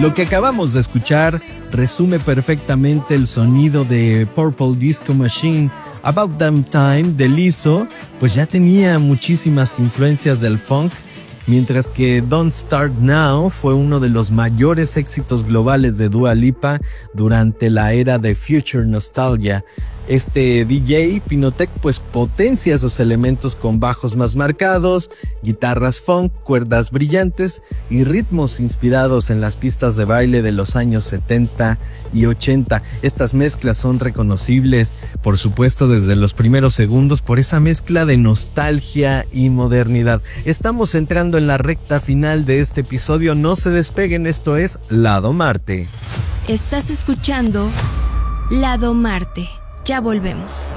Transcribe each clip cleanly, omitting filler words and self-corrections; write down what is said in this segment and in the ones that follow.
Lo que acabamos de escuchar resume perfectamente el sonido de Purple Disco Machine. About Damn Time de Lizzo, pues ya tenía muchísimas influencias del funk, mientras que Don't Start Now fue uno de los mayores éxitos globales de Dua Lipa durante la era de Future Nostalgia. Este DJ Pinotech pues potencia esos elementos con bajos más marcados, guitarras funk, cuerdas brillantes y ritmos inspirados en las pistas de baile de los años 70 y 80. Estas mezclas son reconocibles, por supuesto, desde los primeros segundos por esa mezcla de nostalgia y modernidad. Estamos entrando en la recta final de este episodio, no se despeguen, esto es Lado Marte. Estás escuchando Lado Marte. Ya volvemos.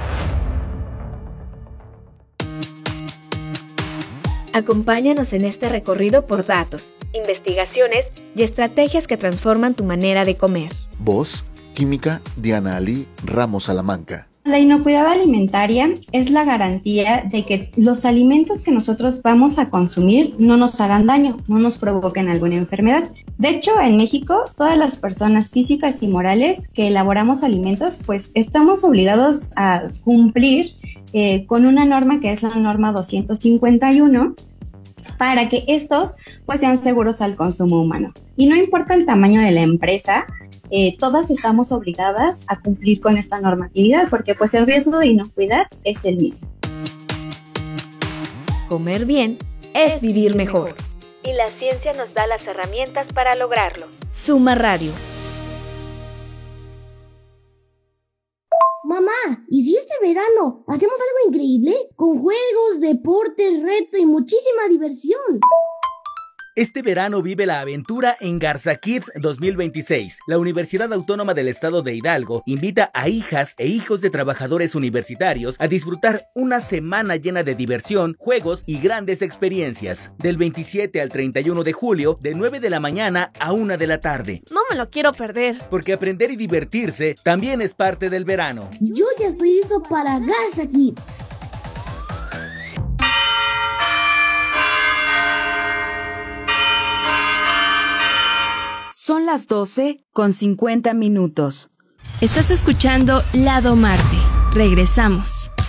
Acompáñanos en este recorrido por datos, investigaciones y estrategias que transforman tu manera de comer. Voz, química, Diana Ali Ramos Salamanca. La inocuidad alimentaria es la garantía de que los alimentos que nosotros vamos a consumir no nos hagan daño, no nos provoquen alguna enfermedad. De hecho, en México, todas las personas físicas y morales que elaboramos alimentos, pues estamos obligados a cumplir con una norma que es la norma 251, para que estos pues sean seguros al consumo humano. Y no importa el tamaño de la empresa, todas estamos obligadas a cumplir con esta normatividad, porque pues el riesgo de inocuidad es el mismo. Comer bien es vivir mejor. Y la ciencia nos da las herramientas para lograrlo. Suma Radio. Mamá, ¿y si este verano hacemos algo increíble? Con juegos, deportes, reto y muchísima diversión. Este verano vive la aventura en Garza Kids 2026. La Universidad Autónoma del Estado de Hidalgo invita a hijas e hijos de trabajadores universitarios a disfrutar una semana llena de diversión, juegos y grandes experiencias. Del 27 al 31 de julio, de 9 de la mañana a 1 de la tarde. No me lo quiero perder. Porque aprender y divertirse también es parte del verano. Yo ya estoy listo para Garza Kids. Son las 12:50. Estás escuchando Lado Marte. Regresamos.